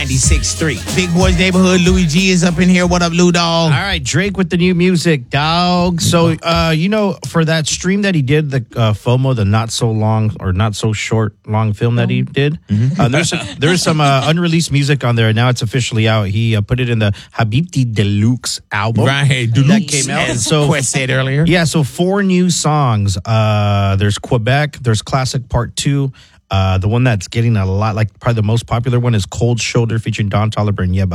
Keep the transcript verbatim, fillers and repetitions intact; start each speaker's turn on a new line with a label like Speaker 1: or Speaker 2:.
Speaker 1: ninety-six point three. Big Boys Neighborhood, Louis G is up in here. What up, Lou Dog?
Speaker 2: All right, Drake with the new music, dog. So, uh, you know, for that stream that he did, the uh, FOMO, the not so long or not so short long film that he did, mm-hmm. uh, there's there's some uh, unreleased music on there. Now it's officially out. He uh, put it in the Habibti Deluxe album.
Speaker 1: Right,
Speaker 2: Deluxe. That came out.
Speaker 1: As
Speaker 2: So,
Speaker 1: Quest said earlier.
Speaker 2: yeah, so four new songs. Uh, there's Quebec, there's Classic Part two. Uh, the one that's getting a lot, like probably the most popular one is Cold Shoulder featuring Don Toliver and Yeba.